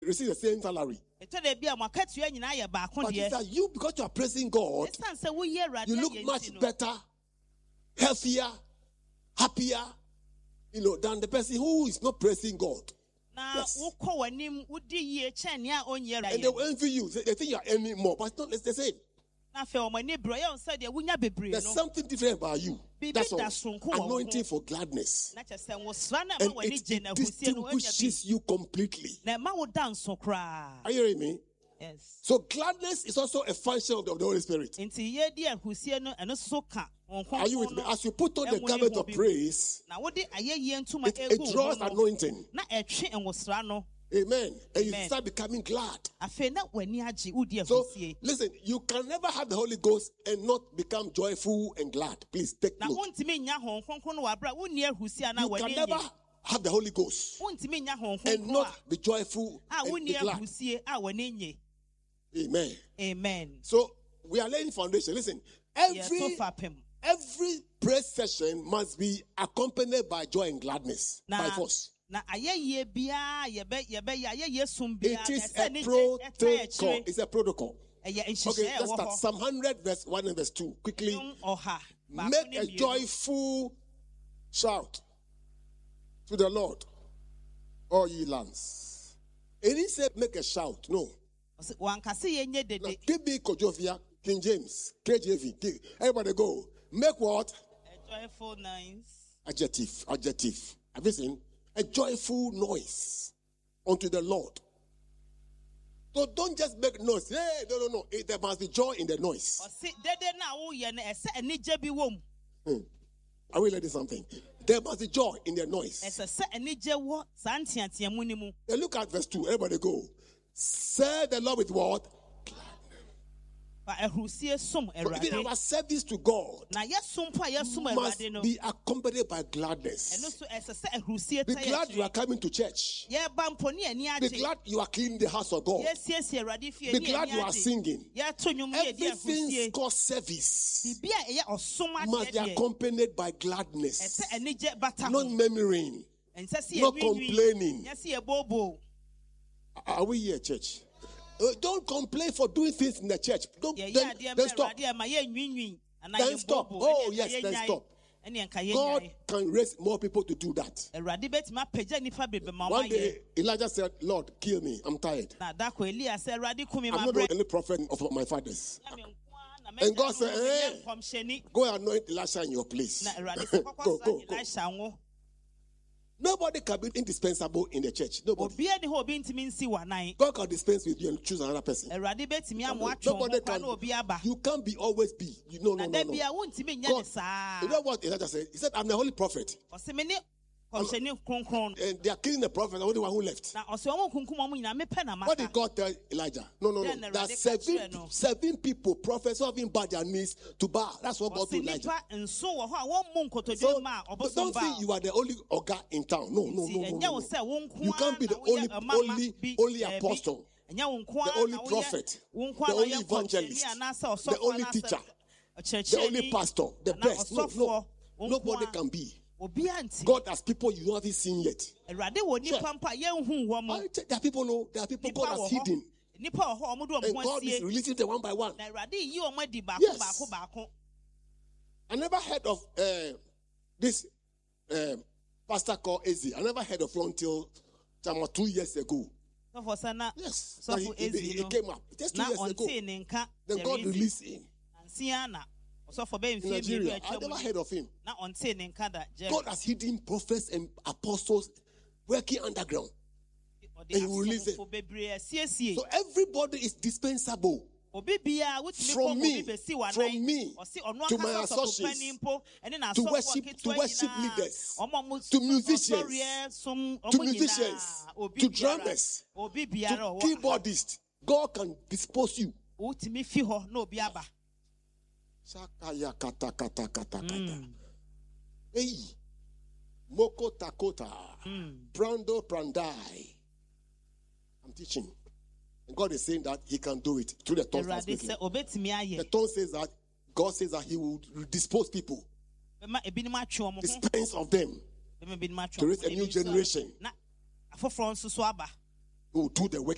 receive the same salary. But it's that you, because you are praising God, you look much better, healthier, happier, than the person who is not praising God. Yes. And they will envy you. They think you are earning more, but it's the same. There's something different about you. That's all. Anointing for gladness. And it distinguishes you completely. Are you hearing me? Yes. So gladness is also a function of the Holy Spirit. Are you with me? As you put on the garment of praise, it draws anointing. Amen. And you start becoming glad. So, listen, you can never have the Holy Ghost and not become joyful and glad. Please take note. You can never have the Holy Ghost and not be joyful and be glad. Amen. Amen. So, we are laying foundation. Listen, every prayer session must be accompanied by joy and gladness by force. It is a protocol. It's a protocol. Okay, let's start. Psalm 100, verse 1 and verse 2. Quickly. Make a joyful shout to the Lord, all ye lands. It didn't say make a shout. No. Now, give me Kojovia, King James, KJV. Everybody go. Make what? A joyful noise. Adjective. Have you seen? A joyful noise unto the Lord. So don't just make noise. Hey, no. There must be joy in the noise. Are we learning something? There must be joy in the noise. Then look at verse 2. Everybody go. Serve the Lord with what? Even our service to God must be accompanied by gladness. Be glad you are coming to church. Be glad you are cleaning the house of God. Be glad you are singing. Everything called service must be accompanied by gladness, not murmuring, not complaining. Are we here, church? Don't complain for doing things in the church. Then stop. Then stop. Oh, yes, then stop. God can raise more people to do that. One day, Elijah said, Lord, kill me. I'm tired. I'm not the only prophet of my fathers. And God said, hey, go anoint Elisha in your place. Go. Nobody can be indispensable in the church. Nobody. God can dispense with you and choose another person. Nobody can. You can't be always be. No. God, you know what Elijah said? He said, I'm the holy prophet. And they are killing the prophet, the only one who left. What did God tell Elijah? No. There are seven people, prophets, who have been bowed their knees to bow. That's what God told Elijah. So, don't think you are the only Oga in town. No. You can't be the only apostle, the only prophet, the only evangelist, the only teacher, the only pastor, the best. No. Nobody can be. God has people you haven't seen yet. Sure. There are people God has hidden. And God is releasing them one by one. Yes. I never heard of this pastor called Ezi. I never heard of him until 2 years ago. Yes. He came up just 2 years ago. Then God released him. In Nigeria, I never heard of him. God has hidden prophets and apostles working underground. And he will release it. So everybody is dispensable. From me to my associates, to worship leaders, to musicians, to drummers, to keyboardists. God can dispose you. Hey, Moko Takota, Prando Prandai. I'm teaching. And God is saying that He can do it through the tongue. The tongue says that God says that He will dispose people, dispense of them, to raise a new generation who will do the work